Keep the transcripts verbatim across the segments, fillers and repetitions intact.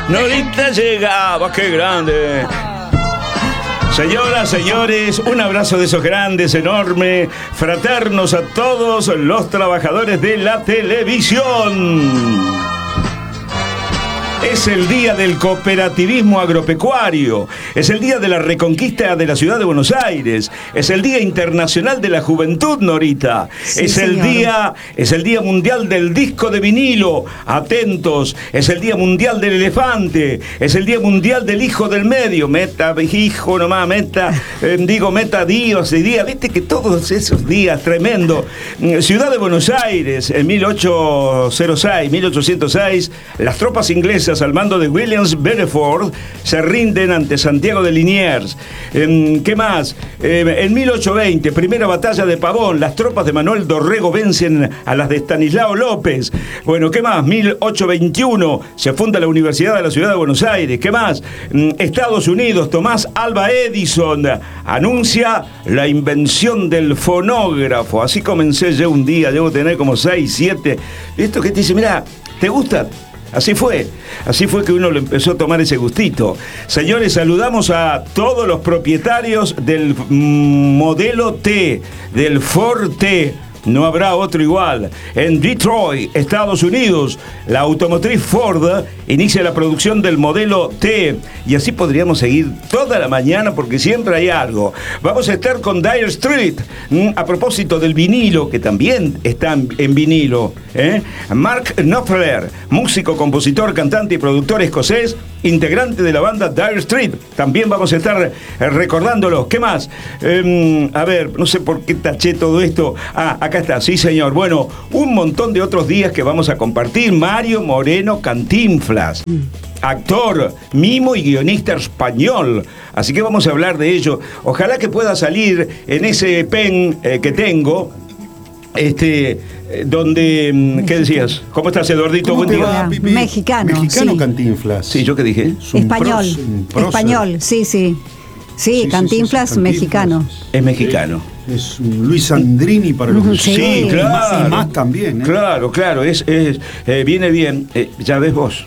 Norita llegaba, qué grande. Señoras, señores, un abrazo de esos grandes, enorme, fraternos a todos los trabajadores de la televisión. Es el día del cooperativismo agropecuario, es el día de la reconquista de la ciudad de Buenos Aires, es el día internacional de la juventud, Norita, sí, es el señor. día, es el día mundial del disco de vinilo, atentos, es el día mundial del elefante, es el día mundial del hijo del medio, meta hijo nomás, meta, eh, digo meta Dios, y día, viste que todos esos días, tremendo. Ciudad de Buenos Aires, en mil ochocientos seis, mil ochocientos seis, las tropas inglesas al mando de Williams Bedford se rinden ante Santiago de Liniers. Eh, ¿Qué más? Eh, en mil ochocientos veinte, primera batalla de Pavón, las tropas de Manuel Dorrego vencen a las de Estanislao López. Bueno, ¿qué más? mil ochocientos veintiuno, se funda la Universidad de la Ciudad de Buenos Aires. ¿Qué más? Eh, Estados Unidos, Tomás Alva Edison anuncia la invención del fonógrafo. Así comencé yo un día, debo tener como seis, siete. Esto que te dice, mira, ¿te gusta? Así fue, así fue que uno le empezó a tomar ese gustito. Señores, saludamos a todos los propietarios del modelo T, del Ford T. No habrá otro igual. En Detroit, Estados Unidos, la automotriz Ford inicia la producción del modelo T. Y así podríamos seguir toda la mañana porque siempre hay algo. Vamos a estar con Dire Street. A propósito del vinilo, que también está en vinilo. ¿eh? Mark Knopfler, músico, compositor, cantante y productor escocés, integrante de la banda Dire Street. También vamos a estar recordándolo. ¿Qué más? Eh, a ver, no sé por qué taché todo esto. Ah, acá está, sí señor. Bueno, un montón de otros días que vamos a compartir. Mario Moreno Cantinflas, actor, mimo y guionista español. Así que vamos a hablar de ello. Ojalá que pueda salir en ese pen eh, que tengo. Este, donde, ¿qué decías? ¿Cómo estás, Eduardito? ¿Cómo Buen te día. va, Pipi? Mexicano. Mexicano sí. Cantinflas. Sí, ¿yo qué dije? Español. Pros, español, sí, sí. Sí, sí Cantinflas, sí, sí, sí, mexicano. Es mexicano. Es, es un Luis Andrini para los sí, sí, claro. Y más también. ¿eh? Claro, claro, es, es eh, viene bien. Eh, ya ves vos.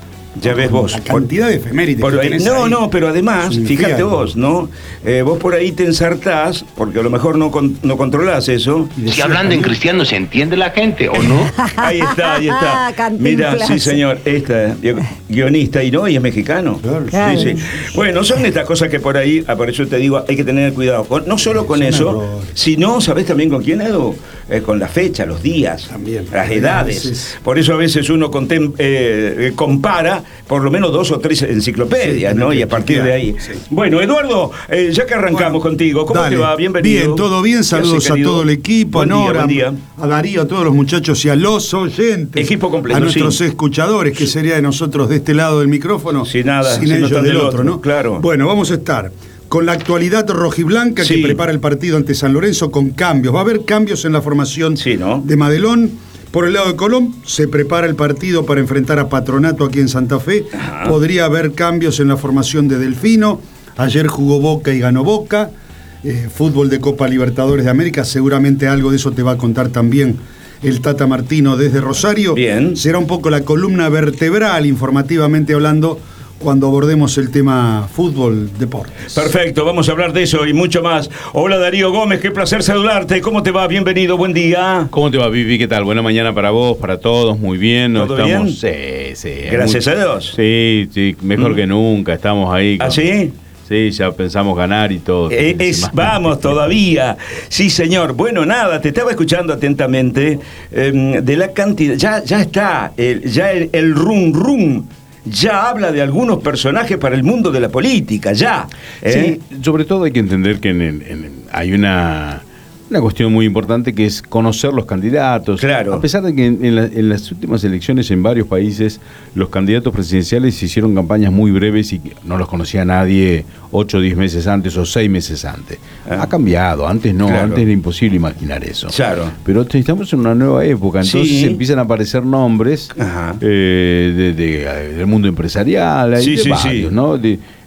Ya ves vos. La cantidad de efemérides por, que tenés No, ahí, no, pero además, fíjate algo. vos, ¿no? Eh, vos por ahí te ensartás, porque a lo mejor no, con, no controlás eso. Si hablando en cristiano, ¿se entiende la gente o no? Ahí está, ahí está. Mira, sí, señor, esta, guionista, y no, y es mexicano. Claro, claro. Sí, sí. Bueno, son estas cosas que por ahí, por eso te digo, hay que tener cuidado. Con, no solo con eso, errores. Sino, ¿sabés también con quién, Edu? Eh, con la fecha, los días, también, las edades. veces. Por eso a veces uno contem, eh, compara por lo menos dos o tres enciclopedias, sí, ¿no? Y a partir de ahí. Sí. Bueno, Eduardo, eh, ya que arrancamos bueno, contigo, ¿cómo dale. te va? Bienvenido. Bien, todo bien. Saludos hace, a todo el equipo, buen a Nora, día, a Darío, a todos los muchachos y a los oyentes. Equipo completo, a nuestros sí. escuchadores, que sería de nosotros de este lado del micrófono. Sin nada, sin si ellos no del, del otro, otro, ¿no? Claro. Bueno, vamos a estar con la actualidad rojiblanca sí. que prepara el partido ante San Lorenzo con cambios. Va a haber cambios en la formación sí, ¿no? de Madelón. Por el lado de Colón, se prepara el partido para enfrentar a Patronato aquí en Santa Fe. Ajá. Podría haber cambios en la formación de Delfino. Ayer jugó Boca y ganó Boca. Eh, fútbol de Copa Libertadores de América. Seguramente algo de eso te va a contar también el Tata Martino desde Rosario. Bien. Será un poco la columna vertebral, informativamente hablando, cuando abordemos el tema fútbol, deportes. Perfecto, vamos a hablar de eso y mucho más. Hola Darío Gómez, qué placer saludarte. ¿Cómo te va? Bienvenido, buen día. ¿Cómo te va, Vivi? ¿Qué tal? Buena mañana para vos, para todos, muy bien. ¿Todo estamos... bien? Sí, sí. Gracias muy... a Dios. Sí, sí, mejor mm. que nunca, estamos ahí. Con... ¿Ah, sí? Sí, ya pensamos ganar y todo. Eh, es, vamos, todavía. Sí, señor. Bueno, nada, te estaba escuchando atentamente eh, de la cantidad. Ya, ya está, el, ya el, el rum rum. Ya habla de algunos personajes para el mundo de la política, ya. ¿eh? Sí, sobre todo hay que entender que en, en, en, hay una, una cuestión muy importante que es conocer los candidatos. Claro. A pesar de que en, en, la, en las últimas elecciones en varios países los candidatos presidenciales hicieron campañas muy breves y no los conocía nadie ocho o diez meses antes o seis meses antes. Ah. Ha cambiado, antes no, claro. Antes era imposible imaginar eso. Claro. Pero estamos en una nueva época, entonces sí. empiezan a aparecer nombres eh, de, de, del mundo empresarial, sí, de sí, varios, sí. ¿no? De,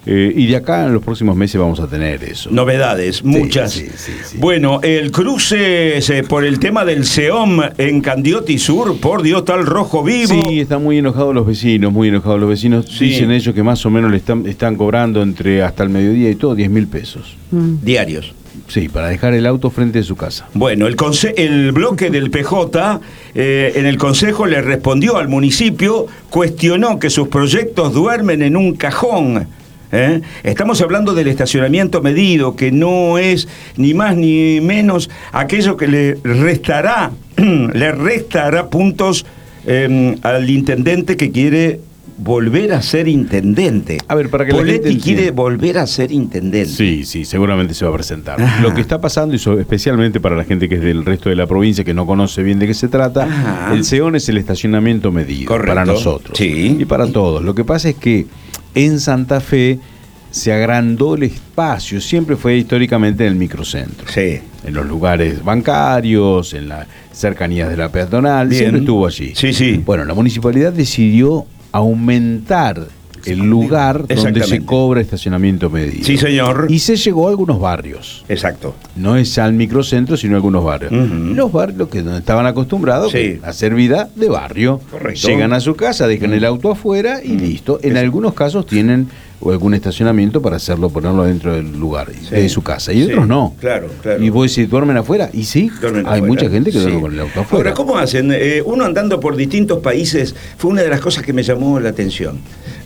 Eh, y de acá en los próximos meses vamos a tener eso. Novedades, muchas. Sí, sí, sí, sí. Bueno, el cruce eh, por el tema del SEOM en Candioti Sur, por Dios, está el rojo vivo. Sí, están muy enojados los vecinos, muy enojados los vecinos. Sí. Dicen ellos que más o menos le están, están cobrando entre hasta el mediodía y todo diez mil pesos. Mm. Diarios. Sí, para dejar el auto frente de su casa. Bueno, el, conse- el bloque del P J eh, en el Consejo le respondió al municipio, cuestionó que sus proyectos duermen en un cajón. ¿eh? Estamos hablando del estacionamiento medido, que no es ni más ni menos aquello que le restará, le restará puntos eh, al intendente que quiere volver a ser intendente. A ver, para que la gente Poletti entienda. quiere volver a ser intendente. Sí, sí, seguramente se va a presentar. Ajá. Lo que está pasando, y so- especialmente para la gente que es del resto de la provincia, que no conoce bien de qué se trata, Ajá. el SEON es el estacionamiento medido. Correcto. Para nosotros. Sí. Y para todos. Lo que pasa es que en Santa Fe se agrandó el espacio, siempre fue históricamente en el microcentro. Sí. En los lugares bancarios, en las cercanías de la peatonal, Bien. siempre estuvo allí. Sí, sí. Bueno, la municipalidad decidió aumentar el lugar donde Exactamente. se cobra estacionamiento medido. Sí, señor. Y se llegó a algunos barrios. Exacto. No es al microcentro, sino a algunos barrios. Ujú. Los barrios que donde estaban acostumbrados Sí. a hacer vida de barrio. Correcto. Llegan a su casa, dejan el auto afuera y listo. En algunos casos tienen o algún estacionamiento para hacerlo, ponerlo dentro del lugar, Sí. de su casa. Y Sí, otros no. claro, claro. Y vos decís, ¿duermen afuera? Y sí, Duermen hay afuera. mucha gente que Sí. duerme con el auto afuera. Ahora, ¿cómo hacen? Eh, uno andando por distintos países, fue una de las cosas que me llamó la atención.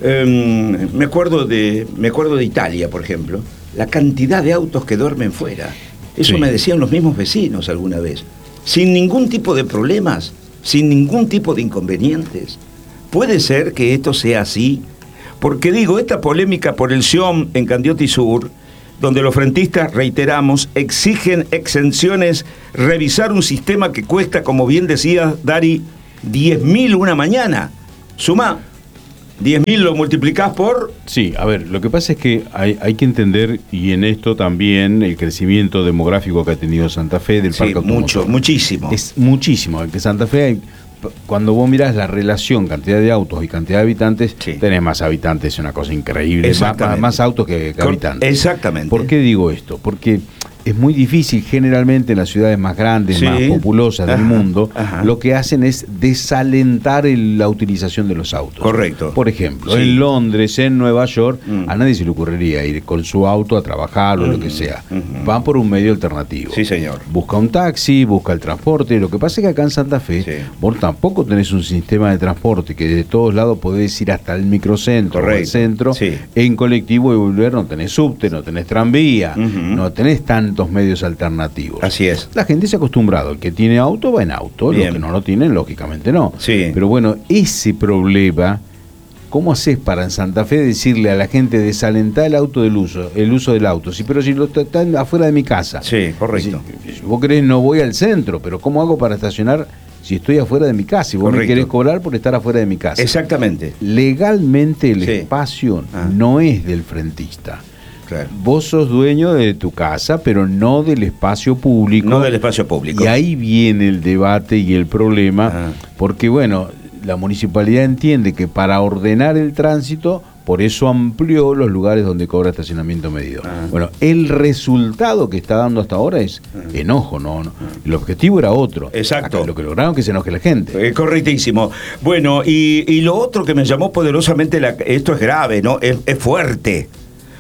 Eh, me acuerdo de, me acuerdo de Italia, por ejemplo, la cantidad de autos que duermen fuera. Eso Sí. me decían los mismos vecinos alguna vez. Sin ningún tipo de problemas, sin ningún tipo de inconvenientes. ¿Puede ser que esto sea así? Porque digo, esta polémica por el SEOM en Candioti Sur, donde los frentistas, reiteramos, exigen exenciones, revisar un sistema que cuesta, como bien decía Dari, diez mil una mañana. Suma, diez mil lo multiplicás por... Sí, a ver, lo que pasa es que hay, hay que entender, y en esto también, el crecimiento demográfico que ha tenido Santa Fe del Sí, parque automotor. mucho, muchísimo. Es muchísimo. En que Santa Fe, hay- p- cuando vos mirás la relación, cantidad de autos y cantidad de habitantes, Sí. tenés más habitantes, es una cosa increíble. Más, Exactamente. más autos que, que Cor- habitantes. Exactamente. ¿Por qué digo esto? Porque es muy difícil, generalmente en las ciudades más grandes, Sí. más populosas del Ajá, mundo, ajá. lo que hacen es desalentar el- la utilización de los autos. Correcto. Por ejemplo, Sí. en Londres, en Nueva York, Mm. a nadie se le ocurriría ir con su auto a trabajar o lo que sea. ujú. Van por un medio alternativo. Sí, señor. Busca un taxi, busca el transporte. Lo que pasa es que acá en Santa Fe, Sí. vos tampoco tenés un sistema de transporte que de todos lados podés ir hasta el microcentro o el Correcto. centro Sí. en colectivo y volver. No tenés subte, no tenés tranvía, Ujú. no tenés tantos medios alternativos. Así es. La gente se ha acostumbrado. El que tiene auto va en auto. Bien. Los que no lo tienen, lógicamente no. Sí. Pero bueno, ese problema, ¿cómo haces para en Santa Fe decirle a la gente desalentar el auto del uso, el uso del auto? Sí, pero si lo está está afuera de mi casa. Sí, correcto. Si, si vos querés, no voy al centro, pero ¿cómo hago para estacionar si estoy afuera de mi casa? Y vos Correcto. me querés cobrar por estar afuera de mi casa. Exactamente. Legalmente el Sí. espacio Ah. no es del frentista. Claro. Vos sos dueño de tu casa, pero no del espacio público. No del espacio público. Y ahí viene el debate y el problema, Ah. porque bueno, la municipalidad entiende que para ordenar el tránsito, por eso amplió los lugares donde cobra estacionamiento medido. Ah. Bueno, el resultado que está dando hasta ahora es enojo, no, no. El objetivo era otro. Exacto. Acá lo que lograron es que se enoje la gente. Eh, correctísimo. Bueno, y, y lo otro que me llamó poderosamente, la- esto es grave, ¿no? Es, es fuerte.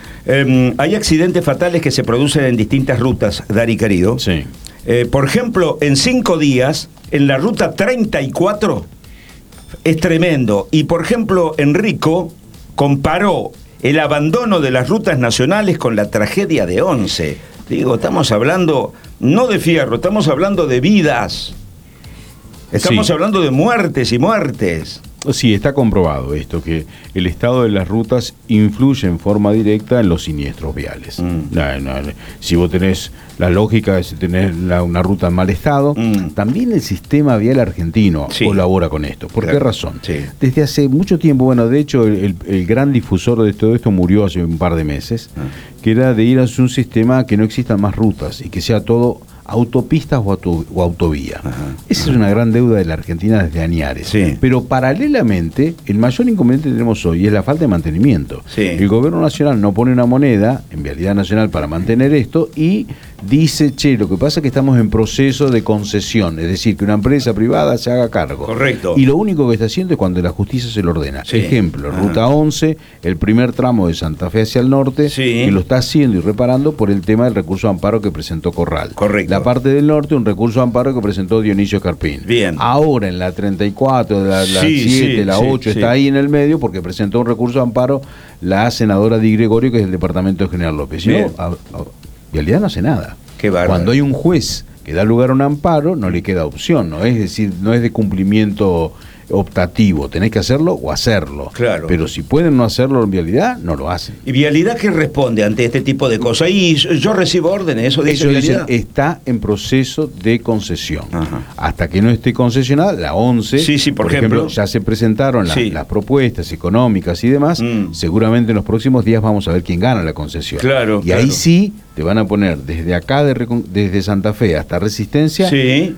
Em, hay accidentes fatales que se producen en distintas rutas, Dari querido. Sí. Eh, por ejemplo, en cinco días, en la ruta treinta y cuatro, es tremendo. Y por ejemplo, Enrico comparó el abandono de las rutas nacionales con la tragedia de Once. Digo, estamos hablando no de fierro, estamos hablando de vidas. Estamos Sí. hablando de muertes y muertes. Sí, está comprobado esto, que el estado de las rutas influye en forma directa en los siniestros viales. Mm. No, no, no. Si vos tenés la lógica de si tenés la- una ruta en mal estado, Mm. también el sistema vial argentino Sí. colabora con esto. ¿Por Claro. qué razón? Sí. Desde hace mucho tiempo, bueno, de hecho, el, el- el gran difusor de todo esto murió hace un par de meses, Ah. que era de ir hacia un sistema que no existan más rutas y que sea todo autopistas o, auto, o autovía. Ajá. Esa es una gran deuda de la Argentina desde añares. Sí. Pero paralelamente, el mayor inconveniente que tenemos hoy es la falta de mantenimiento. Sí. El gobierno nacional no pone una moneda en Vialidad Nacional para mantener esto y dice, che, lo que pasa es que estamos en proceso de concesión, es decir, que una empresa privada se haga cargo. Correcto. Y lo único que está haciendo es cuando la justicia se lo ordena. Sí. Ejemplo, Ajá. Ruta once, el primer tramo de Santa Fe hacia el norte, Sí. que lo está haciendo y reparando por el tema del recurso de amparo que presentó Corral. Correcto. La parte del norte, un recurso de amparo que presentó Dionisio Carpín. Bien. Ahora en la treinta y cuatro, la, la Sí, siete, sí, la sí, ocho, sí. está ahí en el medio porque presentó un recurso de amparo la senadora Di Gregorio, que es del departamento de General López. Si no, Bien. a, a, Vialidad no hace nada. Qué bárbaro. Cuando hay un juez que da lugar a un amparo, no le queda opción, ¿no? Es decir, no es de cumplimiento optativo, tenés que hacerlo o hacerlo. Claro. Pero si pueden no hacerlo en Vialidad, no lo hacen. ¿Y Vialidad qué responde ante este tipo de cosas? Y yo recibo órdenes, eso dice Ellos dicen, Vialidad. está en proceso de concesión. Ajá. Hasta que no esté concesionada, la once, Sí, sí, por ejemplo. ya se presentaron la- Sí. las propuestas económicas y demás. Mm. Seguramente en los próximos días vamos a ver quién gana la concesión. Claro, y claro. ahí sí te van a poner desde acá, de Recon- desde Santa Fe hasta Resistencia, Sí.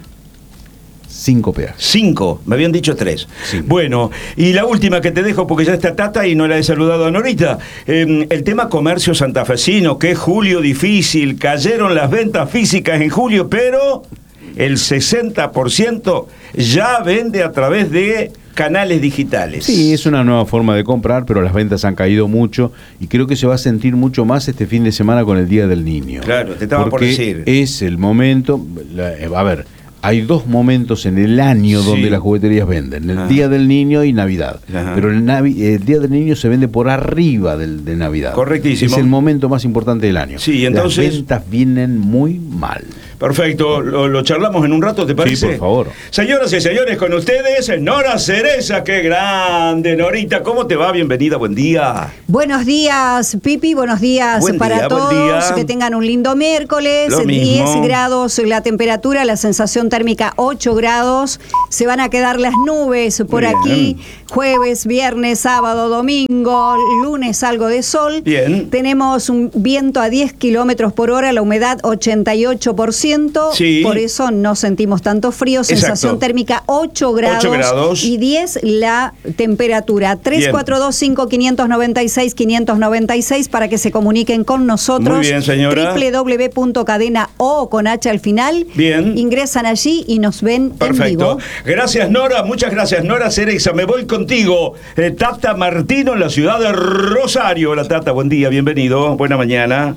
cinco peajes. Cinco, me habían dicho tres. Sí. Bueno, y la última que te dejo, porque ya está Tata y no la he saludado a Norita. Eh, el tema comercio santafesino, que es julio difícil, cayeron las ventas físicas en julio, pero el sesenta por ciento ya vende a través de canales digitales. Sí, es una nueva forma de comprar, pero las ventas han caído mucho y creo que se va a sentir mucho más este fin de semana con el Día del Niño. Claro, te estaba por Porque decir. es el momento, la- eh, a ver, hay dos momentos en el año Sí. donde las jugueterías venden, el Ah. Día del Niño y Navidad. Ajá. Pero el, Navi- el Día del Niño se vende por arriba del, de Navidad. Correctísimo. Es el momento más importante del año. Sí, entonces- Las ventas vienen muy mal. Perfecto, lo, lo charlamos en un rato, ¿te parece? Sí, por favor. Señoras y señores, con ustedes, Nora Cereza, qué grande, Norita, ¿cómo te va? Bienvenida, buen día. Buenos días, Pipi, buenos días Buen para día, buen todos. día. Que tengan un lindo miércoles. Lo mismo. diez grados la temperatura, la sensación térmica ocho grados. Se van a quedar las nubes por Bien. aquí. Jueves, viernes, sábado, domingo, lunes algo de sol. Bien. Tenemos un viento a diez kilómetros por hora, la humedad ochenta y ocho por ciento. Sí. Por eso no sentimos tanto frío. Sensación Exacto. térmica ocho grados. ocho grados. Y diez la temperatura. tres cuatro dos cinco cinco nueve seis cinco nueve seis para que se comuniquen con nosotros. Muy bien, señora. doble u doble u doble u punto cadena o con H al final. Bien. Ingresan allí y nos ven en Perfecto. vivo. Gracias, Nora. Muchas gracias, Nora Cereza. Me voy contigo. Eh, Tata Martino, en la ciudad de Rosario. Hola, Tata. Buen día. Bienvenido. Buena mañana.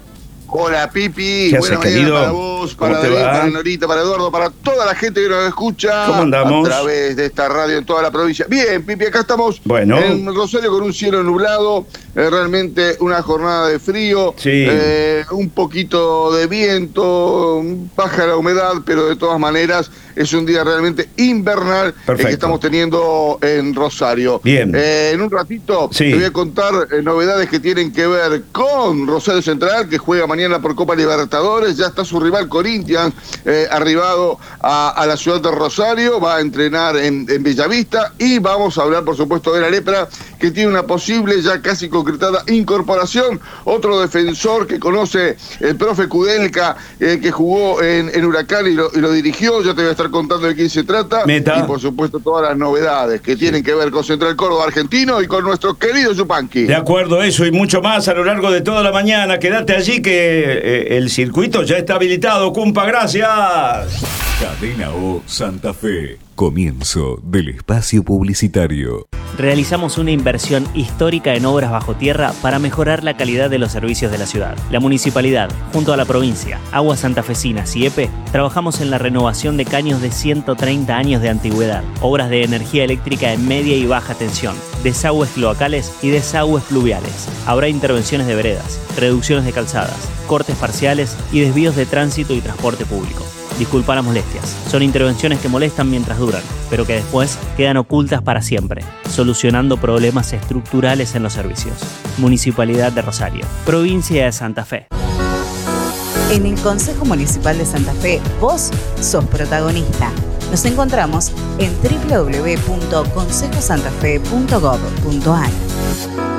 Hola Pipi, ¿Qué buena haces, mañana querido? para vos, ¿Cómo para te David, va? para Norita, para Eduardo, para toda la gente que nos escucha ¿Cómo andamos? a través de esta radio en toda la provincia. Bien, Pipi, acá estamos Bueno. en Rosario con un cielo nublado, eh, realmente una jornada de frío, Sí. eh, un poquito de viento, baja la humedad, pero de todas maneras es un día realmente invernal el Perfecto. que estamos teniendo en Rosario. Bien. Eh, en un ratito Sí. te voy a contar eh, novedades que tienen que ver con Rosario Central, que juega mañana por Copa Libertadores. Ya está su rival Corinthians eh, arribado a, a la ciudad de Rosario, va a entrenar en, en Bellavista, y vamos a hablar por supuesto de la Lepra, que tiene una posible, ya casi concretada incorporación. Otro defensor que conoce el profe Kudelka, eh, que jugó en, en Huracán y lo, y lo dirigió. Ya te voy a estar contando de quién se trata. Meta. Y por supuesto todas las novedades que tienen que ver con Central Córdoba argentino y con nuestro querido Yupanqui. De acuerdo, eso y mucho más a lo largo de toda la mañana. Quédate allí que eh, el circuito ya está habilitado. Cumpa, gracias. Cadena O Santa Fe. Comienzo del espacio publicitario. Realizamos una inversión histórica en obras bajo tierra para mejorar la calidad de los servicios de la ciudad. La municipalidad, junto a la provincia, Aguas Santafesinas y E P E, trabajamos en la renovación de caños de ciento treinta años de antigüedad, obras de energía eléctrica en media y baja tensión, desagües cloacales y desagües pluviales. Habrá intervenciones de veredas, reducciones de calzadas, cortes parciales y desvíos de tránsito y transporte público. Disculpa las molestias, son intervenciones que molestan mientras duran, pero que después quedan ocultas para siempre, solucionando problemas estructurales en los servicios. Municipalidad de Rosario, provincia de Santa Fe. En el Consejo Municipal de Santa Fe, vos sos protagonista. Nos encontramos en doble u doble u doble u punto consejo santa fe punto gov punto a r.